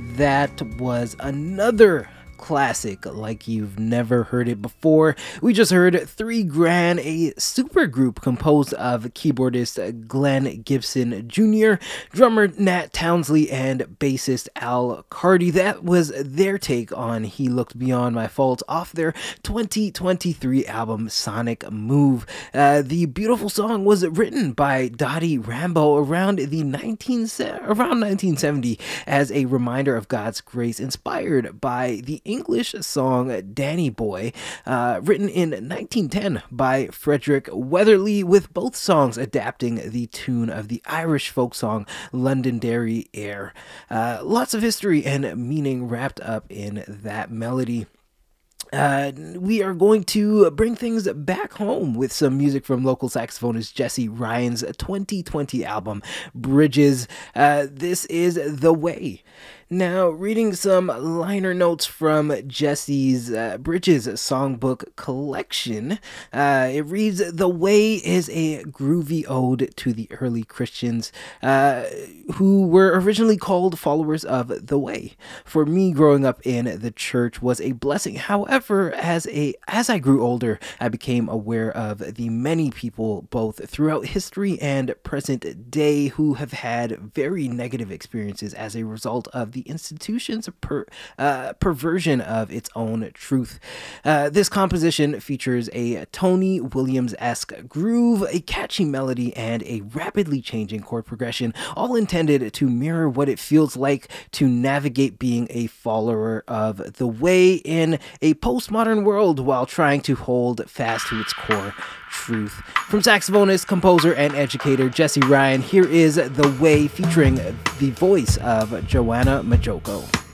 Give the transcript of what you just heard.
that was another classic like you've never heard it before. We just heard Three Grand, a supergroup composed of keyboardist Glenn Gibson Jr., drummer Nat Townsley, and bassist Al Carty. That was their take on He Looked Beyond My Faults off their 2023 album Sonic Move. The beautiful song was written by Dottie Rambo around 1970 as a reminder of God's grace, inspired by the English song Danny Boy, written in 1910 by Frederick Weatherly, with both songs adapting the tune of the Irish folk song Londonderry Air. Lots of history and meaning wrapped up in that melody. We are going to bring things back home with some music from local saxophonist Jesse Ryan's 2020 album, Bridges. This is The Way. Now, reading some liner notes from Jesse's Bridges songbook collection, it reads, "The Way is a groovy ode to the early Christians who were originally called followers of the Way. For me, growing up in the church was a blessing. However, as I grew older, I became aware of the many people, both throughout history and present day, who have had very negative experiences as a result of the institution's perversion of its own truth. This composition features a Tony Williams-esque groove, a catchy melody, and a rapidly changing chord progression, all intended to mirror what it feels like to navigate being a follower of the Way in a postmodern world while trying to hold fast to its core truth." From saxophonist, composer, and educator Jesse Ryan, here is The Way featuring the voice of Joanna Majoko.